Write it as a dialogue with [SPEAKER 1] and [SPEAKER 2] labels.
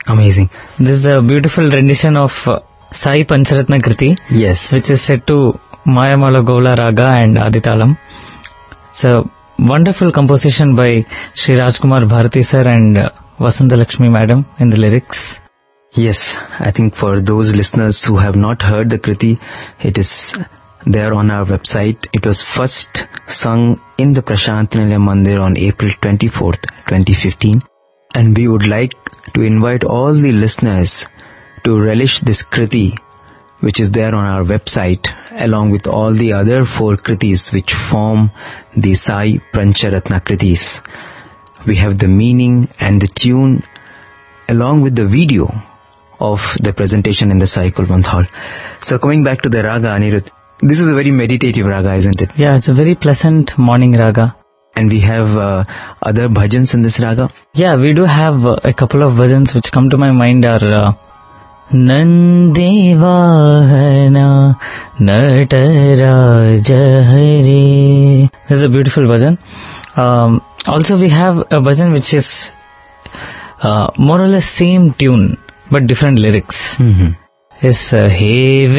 [SPEAKER 1] Amazing.
[SPEAKER 2] This is a beautiful rendition of Sai Pancharatna Kriti.
[SPEAKER 1] Yes.
[SPEAKER 2] Which is set to Mayamala Gola Raga and Aditalam. It's a wonderful composition by Sri Rajkumar Bharati sir and Vasanta Lakshmi madam in the lyrics.
[SPEAKER 1] Yes, I think for those listeners who have not heard the Kriti, it is there on our website. It was first sung in the Prashant Nilay Mandir on April 24th, 2015. And we would like to invite all the listeners to relish this Kriti, which is there on our website, along with all the other 4 Kritis which form the Sai Pancharatna Kritis. We have the meaning and the tune along with the video of the presentation in the Sai Kulwant Hall. So coming back to the raga, Anirudh, this is a very meditative raga, isn't it?
[SPEAKER 2] Yeah, it's a very pleasant morning raga.
[SPEAKER 1] And we have other bhajans in this raga?
[SPEAKER 2] Yeah, we do have a couple of bhajans which come to my mind are Nandi Vahana Nataraja Hari. This is a beautiful bhajan. Also we have a bhajan which is more or less same tune but different lyrics.
[SPEAKER 1] Mm-hmm.
[SPEAKER 2] Is Hey